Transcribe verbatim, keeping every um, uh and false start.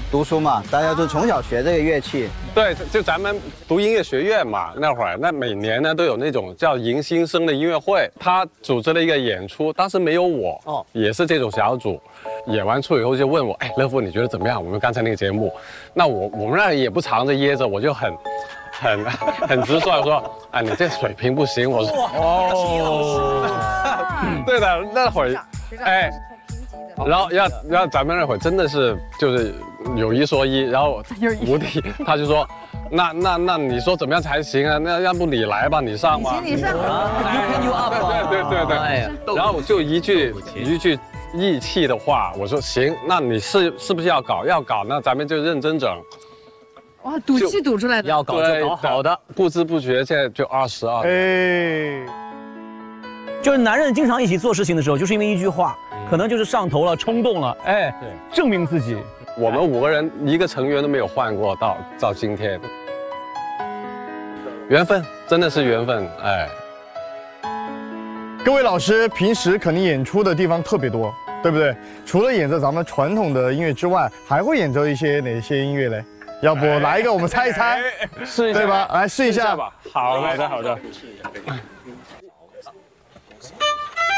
读书嘛，大家就从小学这个乐器。 对，就咱们读音乐学院嘛，那会儿那每年呢都有那种叫迎新生的音乐会，他组织了一个演出，当时没有我，哦，也是这种小组。演完出以后就问我，哎，乐福你觉得怎么样？我们刚才那个节目，那我我们那也不藏着掖着，我就很。很很直率，我说啊，你这水平不行。我说哦，对的，那会儿，哎，然后要要咱们那会儿真的是就是有一说一，然后吴迪他就说，那那那你说怎么样才行啊？那要不你来吧，你上吧。 你上啊， 对对对对。哎呀，然后就一句一句义气的话，我说行，那你是是不是要搞？要搞，那咱们就认真整。 哇，赌气赌出来的， 要搞就搞好的， 不知不觉现在就二十二。 哎， 就是男人经常一起做事情的时候，就是因为一句话，可能就是上头了、冲动了，哎，对，证明自己。 我们五个人一个成员都没有换过，到到今天，缘分真的是缘分，哎。 各位老师平时肯定演出的地方特别多，对不对？除了演奏咱们传统的音乐之外，还会演奏一些哪些音乐嘞？要不来一个，我们猜一猜， 试一下， 对吧？来试一下吧。好，好的，好的。